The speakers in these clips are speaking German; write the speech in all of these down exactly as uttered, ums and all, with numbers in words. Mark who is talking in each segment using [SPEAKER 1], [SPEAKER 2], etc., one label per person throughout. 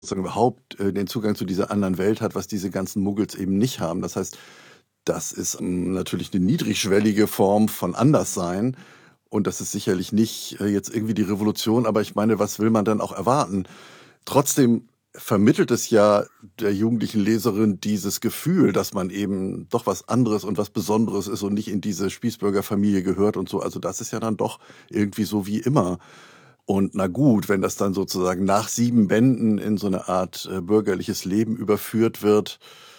[SPEAKER 1] sozusagen überhaupt äh, den Zugang zu dieser anderen Welt hat, was diese ganzen Muggels eben nicht haben. Das heißt, das ist ähm, natürlich eine niedrigschwellige Form von Anderssein und das ist sicherlich nicht äh, jetzt irgendwie die Revolution, aber ich meine, was will man dann auch erwarten? Trotzdem vermittelt es ja der jugendlichen Leserin dieses Gefühl, dass man eben doch was anderes und was Besonderes ist und nicht in diese Spießbürgerfamilie gehört und so. Also das ist ja dann doch irgendwie so wie immer. Und na gut, wenn das dann sozusagen nach sieben Bänden in so eine Art äh, bürgerliches Leben überführt wird,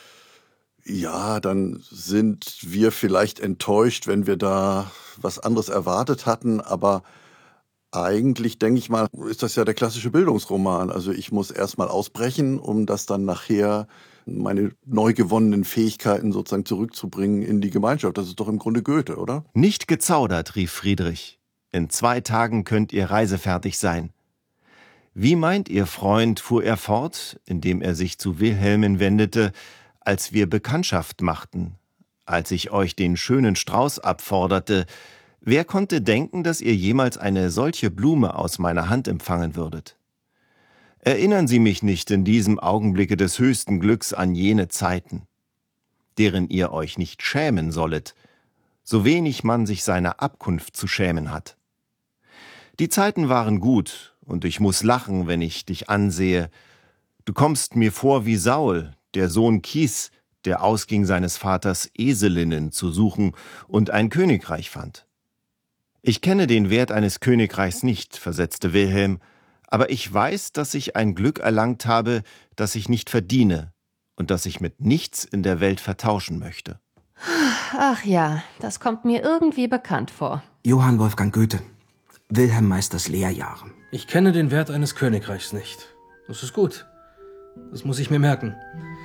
[SPEAKER 1] ja, dann sind wir vielleicht enttäuscht, wenn wir da was anderes erwartet hatten, aber eigentlich, denke ich mal, ist das ja der klassische Bildungsroman. Also ich muss erst mal ausbrechen, um das dann nachher meine neu gewonnenen Fähigkeiten sozusagen zurückzubringen in die Gemeinschaft. Das ist doch im Grunde Goethe, oder?
[SPEAKER 2] Nicht gezaudert, rief Friedrich. In zwei Tagen könnt ihr reisefertig sein. Wie meint ihr, Freund, fuhr er fort, indem er sich zu Wilhelmen wendete, als wir Bekanntschaft machten, als ich euch den schönen Strauß abforderte, wer konnte denken, dass ihr jemals eine solche Blume aus meiner Hand empfangen würdet? Erinnern Sie mich nicht in diesem Augenblicke des höchsten Glücks an jene Zeiten, deren ihr euch nicht schämen sollet, so wenig man sich seiner Abkunft zu schämen hat. Die Zeiten waren gut, und ich muß lachen, wenn ich dich ansehe. Du kommst mir vor wie Saul, der Sohn Kis, der ausging, seines Vaters Eselinnen zu suchen und ein Königreich fand. Ich kenne den Wert eines Königreichs nicht, versetzte Wilhelm, aber ich weiß, dass ich ein Glück erlangt habe, das ich nicht verdiene und das ich mit nichts in der Welt vertauschen möchte.
[SPEAKER 3] Ach ja, das kommt mir irgendwie bekannt vor.
[SPEAKER 4] Johann Wolfgang Goethe, Wilhelm Meisters Lehrjahre.
[SPEAKER 5] Ich kenne den Wert eines Königreichs nicht. Das ist gut. Das muss ich mir merken.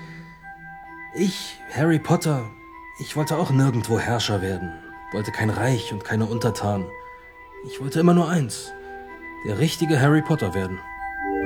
[SPEAKER 5] Ich, Harry Potter, ich wollte auch nirgendwo Herrscher werden. Wollte kein Reich und keine Untertanen. Ich wollte immer nur eins: der richtige Harry Potter werden.